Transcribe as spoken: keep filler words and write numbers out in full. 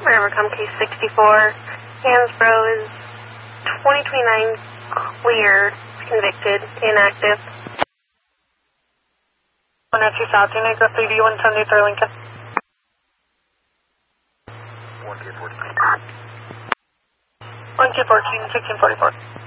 Forever come case sixty-four. Hansbrough is twenty twenty-nine cleared, convicted, inactive. one oh two South, United Grove three D one seventy-three Lincoln. one two fourteen. one two fourteen, sixteen forty-four.